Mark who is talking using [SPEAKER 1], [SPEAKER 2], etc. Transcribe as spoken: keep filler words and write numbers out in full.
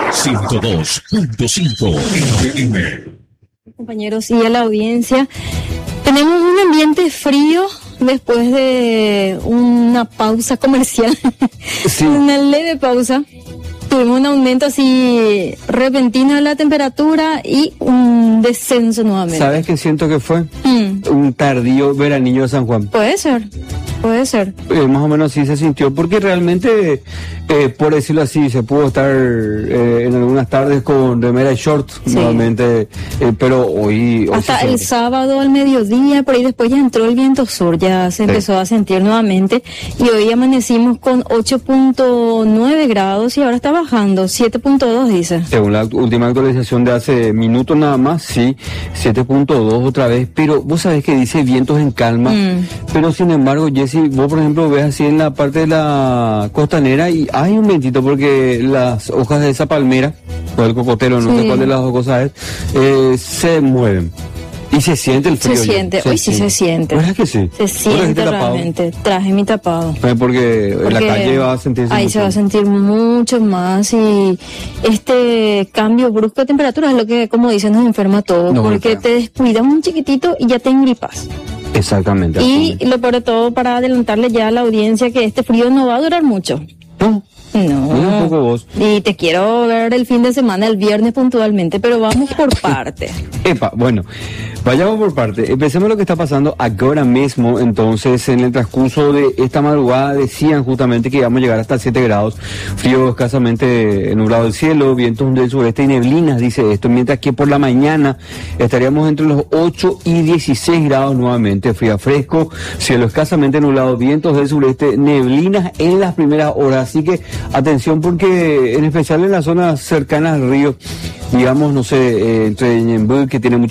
[SPEAKER 1] ciento dos punto cinco F M.
[SPEAKER 2] Compañeros y a la audiencia, tenemos un ambiente frío después de una pausa comercial, sí. Una leve pausa. Tuvimos un aumento así repentino de la temperatura y un descenso nuevamente.
[SPEAKER 3] ¿Sabes qué siento que fue? Mm. Un tardío veranillo de San Juan.
[SPEAKER 2] Puede ser, puede ser.
[SPEAKER 3] Eh, más o menos así se sintió, porque realmente, eh, por decirlo así, se pudo estar eh, en algunas tardes con remera y short, sí. Nuevamente, eh, pero hoy... hoy
[SPEAKER 2] Hasta el sábado al mediodía, por ahí después ya entró el viento sur, ya se sí. empezó a sentir nuevamente, y hoy amanecimos con ocho punto nueve grados y ahora está bajando, siete punto dos dice.
[SPEAKER 3] Según la última actualización de hace minutos nada más, sí, siete punto dos otra vez, pero vos sabés que dice vientos en calma, mm. pero sin embargo, Jessy, vos por ejemplo ves así en la parte de la costanera y hay un vientito porque las hojas de esa palmera, o el cocotero, no sí. sé cuál de las dos cosas es, eh, se mueven. Y se siente el frío.
[SPEAKER 2] Se siente, hoy sí se siente.
[SPEAKER 3] ¿Verdad que sí?
[SPEAKER 2] Se siente realmente. Traje mi tapado.
[SPEAKER 3] Porque, porque en la calle va a sentirse
[SPEAKER 2] ahí mucho. Se va a sentir mucho más y este cambio brusco de temperatura es lo que, como dicen, nos enferma todo. No, porque te descuidas un chiquitito y ya te engripas.
[SPEAKER 3] Exactamente.
[SPEAKER 2] Y lo peor de todo, para adelantarle ya a la audiencia que este frío no va a durar mucho.
[SPEAKER 3] No.
[SPEAKER 2] No,
[SPEAKER 3] un poco vos.
[SPEAKER 2] Y te quiero ver el fin de semana, el viernes puntualmente, pero vamos por parte.
[SPEAKER 3] Epa, bueno, vayamos por parte. Empecemos lo que está pasando ahora mismo. Entonces, en el transcurso de esta madrugada decían justamente que íbamos a llegar hasta siete grados, frío escasamente nublado el cielo, vientos del sureste y neblinas, dice esto, mientras que por la mañana estaríamos entre los ocho y dieciséis grados nuevamente, frío fresco, cielo escasamente nublado, vientos del sureste, neblinas en las primeras horas, así que atención porque en especial en las zonas cercanas al río, digamos, no sé, eh, entre Ñemby, que tiene mucho